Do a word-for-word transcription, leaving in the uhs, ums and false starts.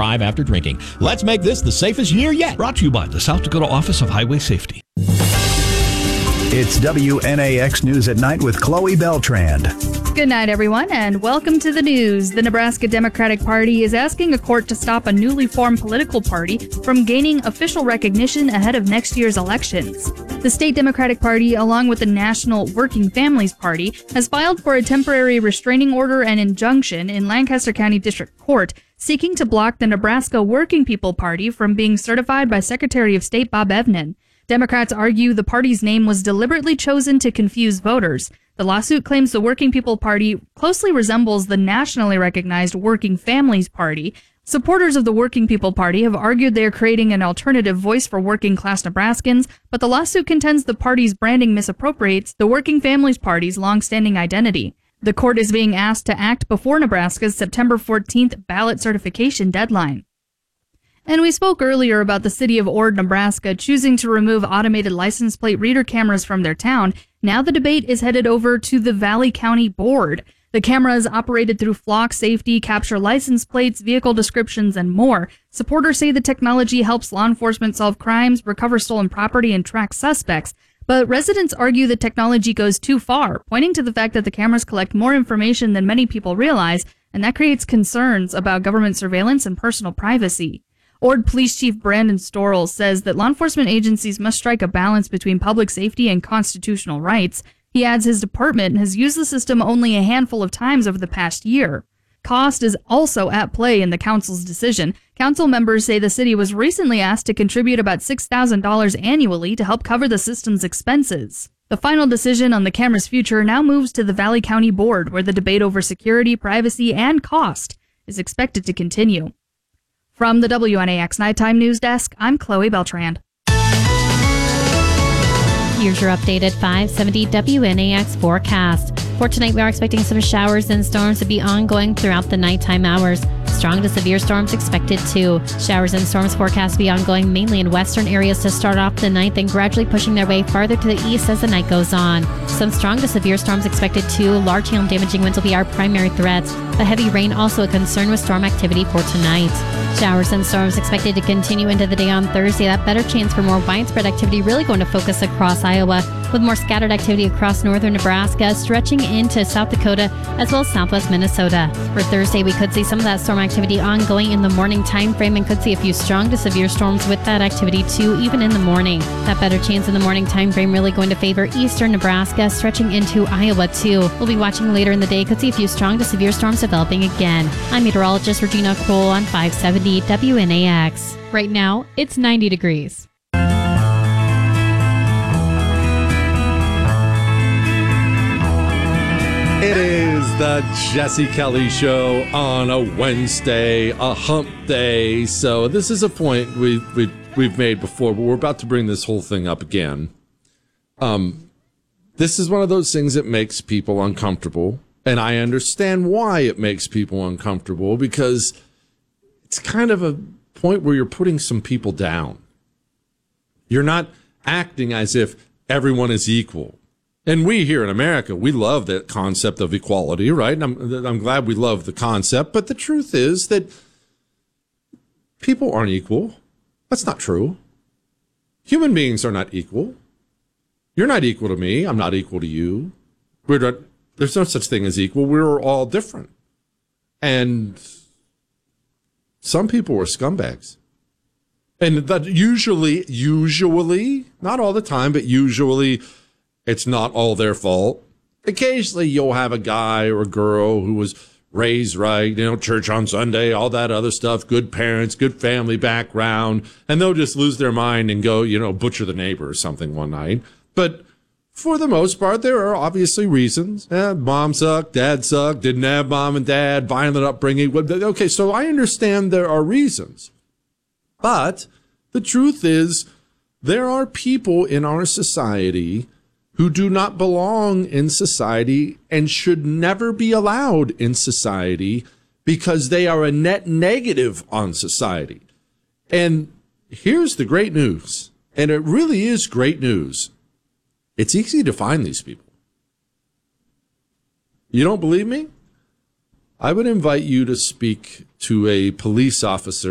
drive after drinking. Let's make this the safest year yet. Brought to you by the South Dakota Office of Highway Safety. It's W N A X News at Night with Chloe Beltrand. Good night, everyone, and welcome to the news. The Nebraska Democratic Party is asking a court to stop a newly formed political party from gaining official recognition ahead of next year's elections. The state Democratic Party, along with the National Working Families Party, has filed for a temporary restraining order and injunction in Lancaster County District Court, seeking to block the Nebraska Working People Party from being certified by Secretary of State Bob Evnen. Democrats argue the party's name was deliberately chosen to confuse voters. The lawsuit claims the Working People Party closely resembles the nationally recognized Working Families Party. Supporters of the Working People Party have argued they are creating an alternative voice for working-class Nebraskans, but the lawsuit contends the party's branding misappropriates the Working Families Party's long-standing identity. The court is being asked to act before Nebraska's September fourteenth ballot certification deadline. And we spoke earlier about the city of Ord, Nebraska, choosing to remove automated license plate reader cameras from their town. Now the debate is headed over to the Valley County Board. The cameras, operated through Flock Safety, capture license plates, vehicle descriptions, and more. Supporters say the technology helps law enforcement solve crimes, recover stolen property, and track suspects. But residents argue the technology goes too far, pointing to the fact that the cameras collect more information than many people realize, and that creates concerns about government surveillance and personal privacy. Ord Police Chief Brandon Storrell says that law enforcement agencies must strike a balance between public safety and constitutional rights. He adds his department has used the system only a handful of times over the past year. Cost is also at play in the council's decision. Council members say the city was recently asked to contribute about six thousand dollars annually to help cover the system's expenses. The final decision on the camera's future now moves to the Valley County Board, where the debate over security, privacy, and cost is expected to continue. From the W N A X Nighttime News Desk, I'm Chloe Beltrand. Here's your updated five seventy W N A X forecast. For tonight, we are expecting some showers and storms to be ongoing throughout the nighttime hours. Strong to severe storms expected too. Showers and storms forecast to be ongoing mainly in western areas to start off the night, then gradually pushing their way farther to the east as the night goes on. Some strong to severe storms expected too. Large hail and damaging winds will be our primary threats, but heavy rain also a concern with storm activity for tonight. Showers and storms expected to continue into the day on Thursday. That better chance for more widespread activity really going to focus across Iowa, with more scattered activity across northern Nebraska, stretching into South Dakota, as well as southwest Minnesota. For Thursday, we could see some of that storm activity ongoing in the morning time frame and could see a few strong to severe storms with that activity too, even in the morning. That better chance in the morning time frame really going to favor eastern Nebraska, stretching into Iowa too. We'll be watching later in the day, could see a few strong to severe storms developing again. I'm meteorologist Regina Kroll on five seventy W N A X. Right now, it's ninety degrees. It is the Jesse Kelly Show on a Wednesday, a hump day. So this is a point we've, we've, we've made before, but we're about to bring this whole thing up again. Um, this is one of those things that makes people uncomfortable, and I understand why it makes people uncomfortable, because it's kind of a point where you're putting some people down. You're not acting as if everyone is equal. And we here in America, we love that concept of equality, right? And I'm, I'm glad we love the concept. But the truth is that people aren't equal. That's not true. Human beings are not equal. You're not equal to me. I'm not equal to you. We're not, there's no such thing as equal. We're all different. And some people are scumbags. And that usually, usually, not all the time, but usually, it's not all their fault. Occasionally, you'll have a guy or a girl who was raised right, you know, church on Sunday, all that other stuff, good parents, good family background, and they'll just lose their mind and go, you know, butcher the neighbor or something one night. But for the most part, there are obviously reasons. Eh, mom sucked, dad sucked, didn't have mom and dad, violent upbringing. Okay, so I understand there are reasons. But the truth is, there are people in our society who do not belong in society and should never be allowed in society because they are a net negative on society. And here's the great news, and it really is great news. It's easy to find these people. You don't believe me? I would invite you to speak to a police officer